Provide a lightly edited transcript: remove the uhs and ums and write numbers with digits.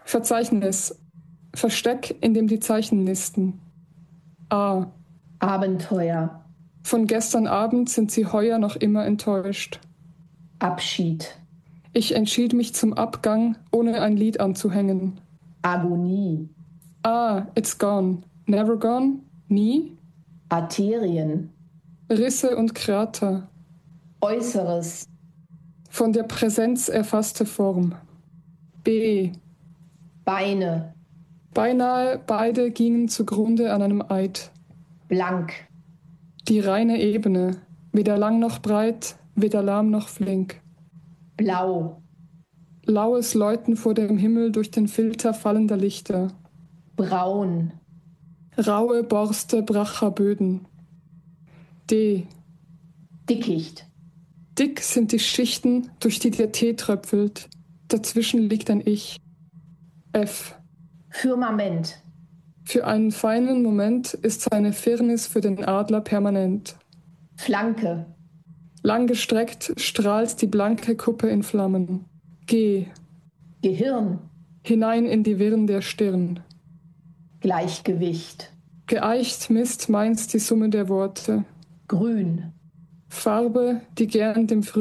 Verzeichnis. Versteck, in dem die Zeichen nisten. A. Abenteuer. Von gestern Abend sind sie heuer noch immer enttäuscht. Abschied. Ich entschied mich zum Abgang, ohne ein Lied anzuhängen. Agonie. Ah, it's gone. Never gone? Nie? Arterien. Risse und Krater. Äußeres. Von der Präsenz erfasste Form. B. Beine. Beinahe beide gingen zugrunde an einem Eid. Blank. Die reine Ebene, weder lang noch breit, weder lahm noch flink. Blau. Laues Läuten vor dem Himmel durch den Filter fallender Lichter. Braun. Raue Borste bracher Böden. D. Dickicht. Dick sind die Schichten, durch die der Tee tröpfelt. Dazwischen liegt ein Ich. F. Firmament. Für einen feinen Moment ist seine Firnis für den Adler permanent. Flanke. Langgestreckt strahlt die blanke Kuppe in Flammen. G. Gehirn. Hinein in die Wirren der Stirn. Gleichgewicht. Geeicht misst meins die Summe der Worte. Grün. Farbe, die gern dem